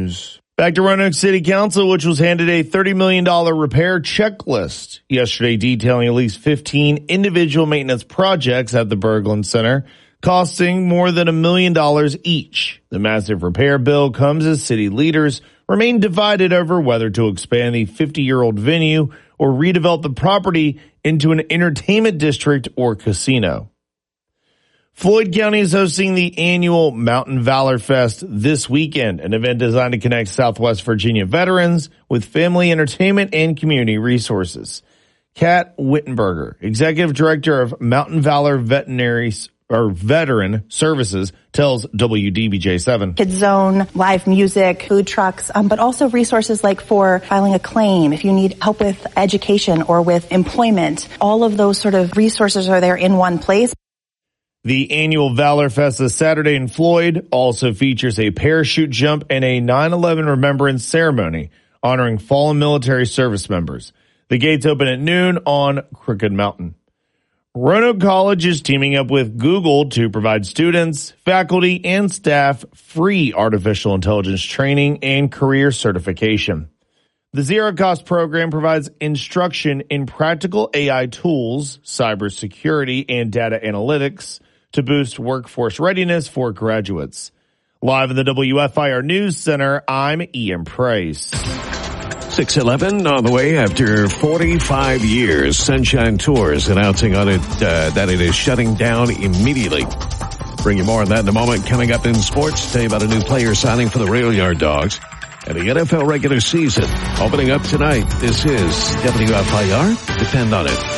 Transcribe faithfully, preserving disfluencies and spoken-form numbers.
news. Back to Roanoke City Council, which was handed a thirty million dollars repair checklist yesterday, detailing at least fifteen individual maintenance projects at the Berglund Center, costing more than a million dollars each. The massive repair bill comes as city leaders remain divided over whether to expand the fifty-year-old venue or redevelop the property into an entertainment district or casino. Floyd County is hosting the annual Mountain Valor Fest this weekend, an event designed to connect Southwest Virginia veterans with family entertainment and community resources. Kat Wittenberger, Executive Director of Mountain Valor Veterinary or Veteran Services, tells W D B J seven. Kids Zone, live music, food trucks, um, but also resources like for filing a claim, if you need help with education or with employment. All of those sort of resources are there in one place. The annual Valor Fest this Saturday in Floyd also features a parachute jump and a nine eleven remembrance ceremony honoring fallen military service members. The gates open at noon on Crooked Mountain. Roanoke College is teaming up with Google to provide students, faculty, and staff free artificial intelligence training and career certification. The Zero Cost program provides instruction in practical A I tools, cybersecurity, and data analytics to boost workforce readiness for graduates. Live in the W F I R News Center, I'm Ian Price. six eleven on the way after forty-five years. Sunshine Tours announcing on it uh, that it is shutting down immediately. Bring you more on that in a moment. Coming up in sports, tell you about a new player signing for the Rail Yard Dogs and the N F L regular season opening up tonight. This is W F I R. Depend on it.